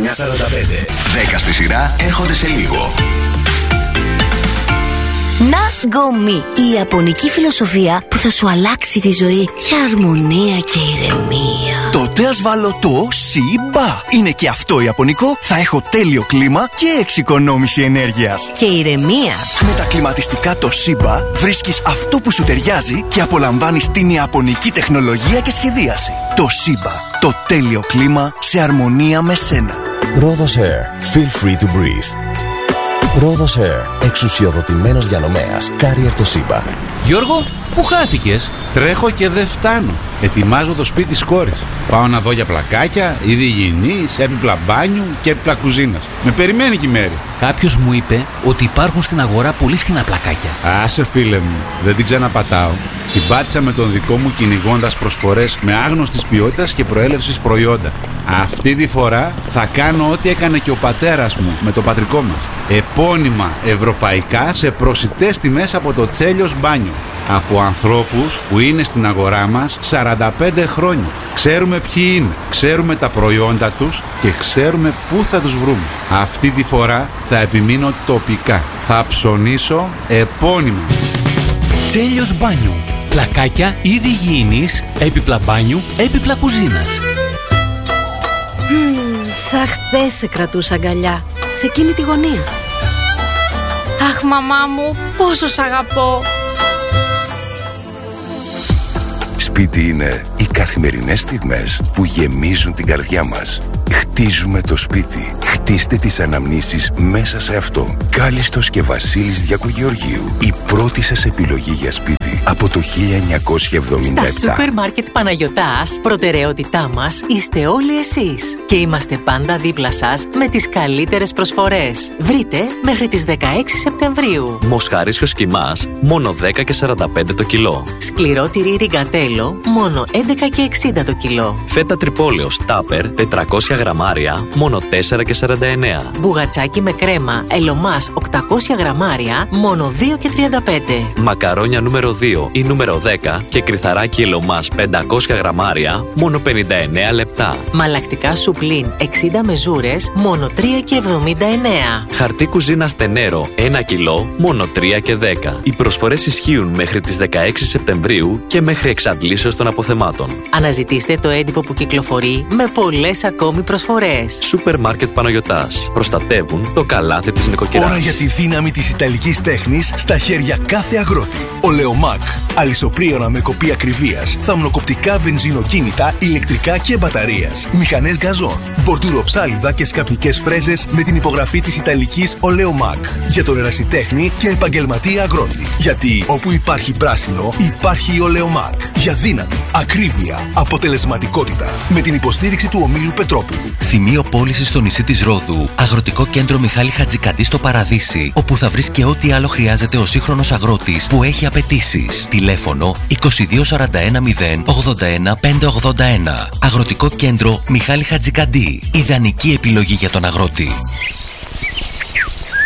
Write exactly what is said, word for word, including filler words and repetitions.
εννιά σαράντα πέντε. δέκα στη σειρά έρχονται σε λίγο. Nagomi, η ιαπωνική φιλοσοφία που θα σου αλλάξει τη ζωή για αρμονία και ηρεμία. Τότε ας βάλω το Shiba. Είναι και αυτό ιαπωνικό. Θα έχω τέλειο κλίμα και εξοικονόμηση ενέργειας. Και ηρεμία. Με τα κλιματιστικά το Shiba βρίσκεις αυτό που σου ταιριάζει και απολαμβάνεις την ιαπωνική τεχνολογία και σχεδίαση. Το Shiba, το τέλειο κλίμα σε αρμονία με σένα. Rhodos Air. Feel free to breathe. Rhodos Air. Εξουσιοδοτημένος διανομέας. Carrier το Shiba. Γιώργο, πού χάθηκες? Τρέχω και δεν φτάνω. Ετοιμάζω το σπίτι της κόρης. Πάω να δω για πλακάκια, είδη υγιεινής, έπιπλα μπάνιου και έπιπλα κουζίνας. Με περιμένει και η Μέρη. Κάποιος μου είπε ότι υπάρχουν στην αγορά πολύ φθηνά πλακάκια. Άσε φίλε μου, δεν την ξαναπατάω. Την πάτησα με τον δικό μου κυνηγώντας προσφορές με άγνωστης ποιότητας και προέλευσης προϊόντα. Αυτή τη φορά θα κάνω ό,τι έκανε και ο πατέρας μου με το πατρικό μας. Επώνυμα ευρωπαϊκά σε προσιτές τιμές από το Τσέλιος Μπάνιο. Από ανθρώπους που είναι στην αγορά μας σαράντα πέντε χρόνια. Ξέρουμε ποιοι είναι, ξέρουμε τα προϊόντα τους και ξέρουμε πού θα τους βρούμε. Αυτή τη φορά θα επιμείνω τοπικά. Θα ψωνίσω επώνυμα. Τσέλιος Μπάνιο. Πλακάκια, είδη υγιεινής, έπιπλα μπάνιου, έπιπλα κουζίνας. Mm, σαν χθες σε κρατούσα αγκαλιά, σε εκείνη τη γωνία. Αχ, μαμά μου, πόσο σ' αγαπώ. Σπίτι είναι οι καθημερινές στιγμές που γεμίζουν την καρδιά μας. Χτίζουμε το σπίτι. Χτίστε τις αναμνήσεις μέσα σε αυτό. Κάλιστος και Βασίλης Διακογεωργίου. Η πρώτη σας επιλογή για σπίτι από το χίλια εννιακόσια εβδομήντα επτά. Στα σούπερ μάρκετ Παναγιωτάς, προτεραιότητά μας είστε όλοι εσείς. Και είμαστε πάντα δίπλα σας με τις καλύτερες προσφορές. Βρείτε μέχρι τις δεκαέξι Σεπτεμβρίου. Μοσχαρίσιο σκυμάς, μόνο δέκα και σαράντα πέντε το κιλό. Σκληρό τυρί ριγκατέλο, μόνο έντεκα και εξήντα το κιλό. Φέτα τρυπόλεως τάπερ, τετρακόσια γραμμάρια, μόνο τέσσερα και σαράντα εννέα. Μπουγατσάκι με κρέμα ελωμάς οκτακόσια γραμμάρια, μόνο δύο και τριάντα πέντε. Μακαρόνια νούμερο δύο ή νούμερο δέκα και κρυθαράκι ελωμάς πεντακόσια γραμμάρια, μόνο πενήντα εννέα λεπτά. Μαλακτικά σουπλίν εξήντα μεζούρες, μόνο τρία και εβδομήντα εννέα. Χαρτί κουζίνα Στενέρο ένα κιλό, μόνο τρία και δέκα. Οι προσφορές ισχύουν μέχρι τις δεκαέξι Σεπτεμβρίου και μέχρι εξαντλήσεως των αποθεμάτων. Αναζητήστε το έντυπο που κυκλοφορεί με πολλές ακόμη προσφορές. Σούπερ μάρκετ Παναγιωτάς. Προστατεύουν το καλάθι της νοικοκυράς. Ώρα για τη δύναμη της ιταλικής τέχνης στα χέρια κάθε αγρότη. Ολεομάκ. Αλυσοπρίωνα με κοπή ακριβίας. Θαμνοκοπτικά βενζινοκίνητα, ηλεκτρικά και μπαταρίας. Μηχανές γκαζόν. Μπορτουροψάλιδα και σκαπνικές φρέζες με την υπογραφή της ιταλικής Ολεομάκ. Για τον ερασιτέχνη και επαγγελματία αγρότη. Γιατί όπου υπάρχει πράσινο, υπάρχει η Ολεομάκ. Για δύναμη, ακρίβεια, αποτελεσματικότητα. Με την υποστήριξη του ομίλου Πετρόπουλου. Σημείο πώλησης στο νησί της Ρόδου. Αγροτικό κέντρο Μιχάλη Χατζικαντή στο Παραδείσι, όπου θα βρεις και ό,τι άλλο χρειάζεται ο σύγχρονος αγρότης που έχει απαιτήσεις. Τηλέφωνο είκοσι δύο σαράντα ένα μηδέν ογδόντα ένα πεντακόσια ογδόντα ένα. Αγροτικό κέντρο Μιχάλη Χατζικαντή. Ιδανική επιλογή για τον αγρότη.